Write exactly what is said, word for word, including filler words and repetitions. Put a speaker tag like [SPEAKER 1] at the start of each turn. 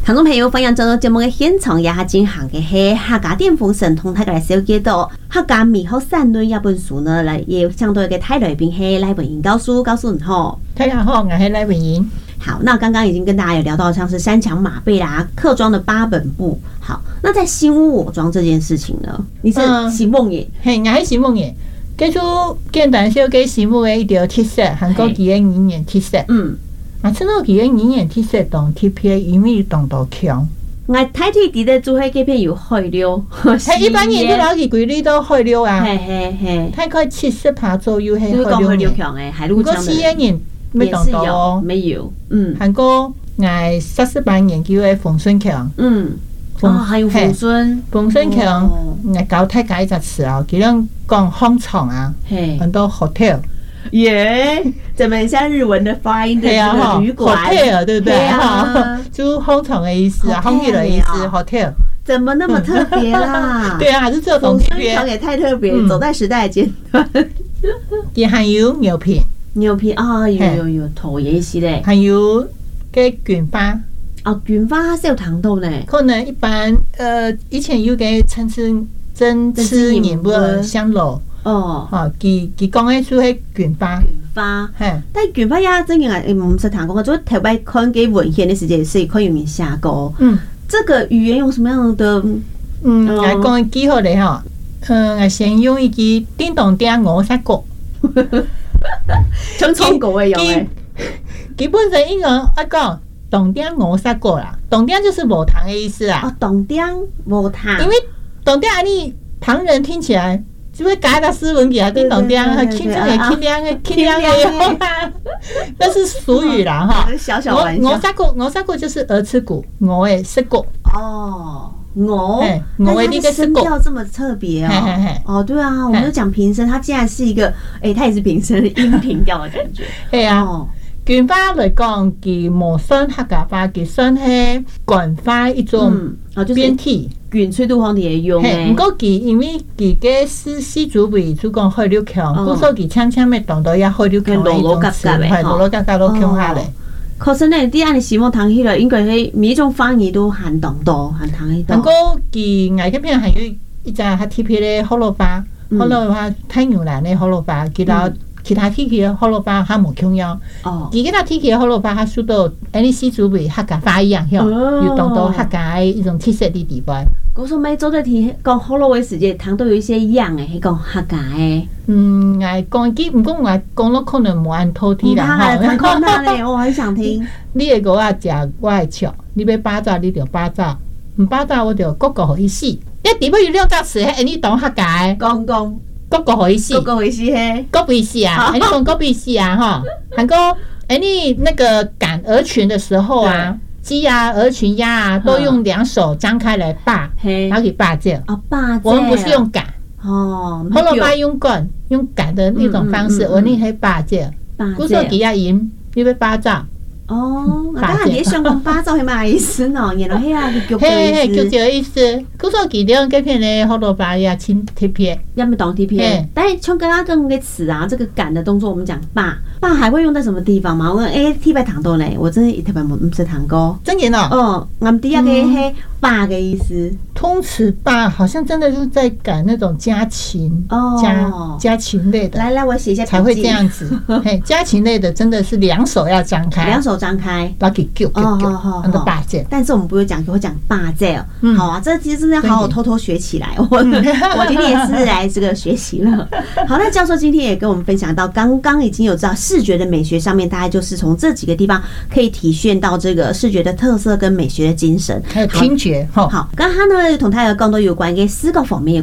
[SPEAKER 1] 聽眾朋友，歡迎進入節目嘅現場，也係進行嘅係客家電風神同大家嚟小解讀客家美好散論一本書呢，嚟也相對嘅台來賓係賴文瑩教授，教授你好。
[SPEAKER 2] 大家好，我係賴文瑩。
[SPEAKER 1] 好，那剛剛已經跟大家有聊到，像是三強馬背啦、客莊的八本部。好，那在新屋我莊這件事情呢，你是新夢嘅？
[SPEAKER 2] 係、嗯，我係新夢嘅。記住簡單小解新屋嘅一條特色，韓國幾個語言特色。嗯。啊，趁到幾個語言特色同特別，因為當到強。
[SPEAKER 1] 我睇睇啲咧做喺嗰邊有開了，
[SPEAKER 2] 係一般人都攞佢規律都開了啊。係
[SPEAKER 1] 係係，
[SPEAKER 2] 大概七十趴左右係開了。
[SPEAKER 1] 開了強誒，海陸
[SPEAKER 2] 如果西安人沒當到哦，
[SPEAKER 1] 沒有。嗯，
[SPEAKER 2] 韓國我三十八研究嘅馮順強。嗯，
[SPEAKER 1] 哦，還有馮順，
[SPEAKER 2] 馮順強，我搞太解一隻詞啊，佢倆講商場啊，很多 hotel。
[SPEAKER 1] 耶，怎麼像日文的發音的旅館
[SPEAKER 2] hotel 對不對？哈，就商場的意思啊，商業的意思 hotel。
[SPEAKER 1] 怎麼那麼特別啦？
[SPEAKER 2] 對啊，還是這種特別。
[SPEAKER 1] 商場也太特別，走在時代的尖端。
[SPEAKER 2] 也還有牛皮，
[SPEAKER 1] 牛皮啊，有有有頭也是嘞。
[SPEAKER 2] 還有個捲髮，
[SPEAKER 1] 哦，捲髮是有糖豆呢。
[SPEAKER 2] 可能一般，呃，以前有個陳詞真吃人不香爐。哦，嚇，佢佢講嘅書係捲髮，
[SPEAKER 1] 捲髮，係，但係捲髮呀，真嘅係唔識談過。就台灣看嘅文獻嘅時間是可以用下過。嗯，這個語言用什麼樣的？
[SPEAKER 2] 嗯，我講幾好咧嚇。嗯，我先用一句叮當叮我殺過，
[SPEAKER 1] 從從國位用嘅。
[SPEAKER 2] 基本上應該我講當叮我殺過啦，當叮就是無糖嘅意思啊。
[SPEAKER 1] 哦，當叮無糖，
[SPEAKER 2] 因為當叮啊，你旁人聽起來。就會加到斯文給他叮當叮，輕輕的、輕亮的、輕亮的，那是俗語啦哈。
[SPEAKER 1] 小小玩笑。
[SPEAKER 2] 我殺過，我殺過就是鵝翅骨，我誒食過。
[SPEAKER 1] 哦，我，
[SPEAKER 2] 我誒呢個
[SPEAKER 1] 聲調這麼特別哦。哦，對啊，我們就講平聲，它竟然是一個，誒，它也是平聲音平調的感覺。係啊，
[SPEAKER 2] 捲髮來講，佢冇算客家話，佢算係官話一種變體。
[SPEAKER 1] 捲吹都可以用嘅，
[SPEAKER 2] 唔過佢因為佢嘅是西族為主講開了強，故所佢輕輕嘅當到也開了強嘅一種詞，係羅羅格格都強下嚟。
[SPEAKER 1] 可是呢，啲人希望談起來，應該係每一種方言都含當到，含談起到。
[SPEAKER 2] 不過佢外嗰邊係有一隻係特別嘅河洛話，河洛話太牛欄嘅河洛話，其他其他地區嘅河洛話係冇強樣。哦，而其他地區嘅河洛話係屬到誒西族為客家話一樣，嚇，要當到客家嘅一種特色啲地方。
[SPEAKER 1] 我說每做對題講好多嘅時間，糖都有一些樣誒，係講客家誒。
[SPEAKER 2] 嗯，我講幾唔講我講落可能冇按套題啦。
[SPEAKER 1] 哈，看看那咧，我很想聽。
[SPEAKER 2] 你會個啊食，我會笑。你要巴掌，你就巴掌；唔巴掌，我就個個可以死。一點不如兩隻詞，係你當客家誒。
[SPEAKER 1] 講講，
[SPEAKER 2] 個個可以死。
[SPEAKER 1] 個個可以死嘿。
[SPEAKER 2] 個必死啊！你講個必死啊！哈，韓國誒，你那個趕鵝群的時候啊。雞啊、鵝群鴨啊，都用兩手張開來霸，然後給霸掉。
[SPEAKER 1] 哦，霸！
[SPEAKER 2] 我們不是用趕。
[SPEAKER 1] 哦，
[SPEAKER 2] 河洛話用趕，用趕的那種方式，我哋係霸掉。古時候幾下鹽，你要霸照。
[SPEAKER 1] 哦，我睇下啲相關霸照係咩意思呢？原來係啊，叫叫意思。
[SPEAKER 2] 叫叫意思。古時候幾點嗰片咧河洛話也親貼片，
[SPEAKER 1] 要麼當貼片。但係像剛剛這個詞啊，這個趕的動作，我們講霸。霸還會用在什麼地方嗎？我誒，貼喺糖度咧，我真係特別冇唔識糖過。
[SPEAKER 2] 真嘅呢？
[SPEAKER 1] 哦，我第一個係霸嘅意思。
[SPEAKER 2] 通詞霸好像真的是在趕那種家禽，家家禽類的。
[SPEAKER 1] 來來，我寫一下
[SPEAKER 2] 才會這樣子。嘿，家禽類的真的是兩手要張開，
[SPEAKER 1] 兩手張開，
[SPEAKER 2] 把它給揪揪揪，那個霸字。
[SPEAKER 1] 但是我們不會講，會講霸字。嗯，好啊，這其實真的要好好偷偷學起來。我我今天也是來這個學習了。好，那教授今天也跟我們分享到，剛剛已經有知道視覺的美學上面，大概就是從這幾個地方可以體現到這個視覺的特色跟美學的精神，
[SPEAKER 2] 還有聽覺。
[SPEAKER 1] 好，剛剛呢同大家講到有關嘅視覺方面。